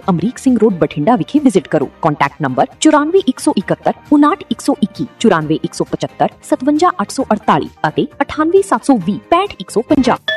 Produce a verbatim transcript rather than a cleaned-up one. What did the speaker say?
Amrik Singh road Bathinda ਵਿਖੇ visit ਕਰੋ। Contact number ਚੁਰਾਨਵੇਂ ਇੱਕ ਸੌ ਇਕਹੱਤਰ ਉਨਾਹਠ ਇੱਕ ਸੌ ਇੱਕੀ, ਚੁਰਾਨਵੇਂ ਇੱਕ ਸੌ ਪਚੱਤਰ ਸਤਵੰਜਾ ਅੱਠ ਸੌ ਅੜਤਾਲੀ ਅਤੇ ਅਠਾਨਵੇਂ ਸੱਤ ਸੌ ਵੀਹ ਪੈਂਹਠ ਇੱਕ ਸੌ ਪੰਜਾਹ।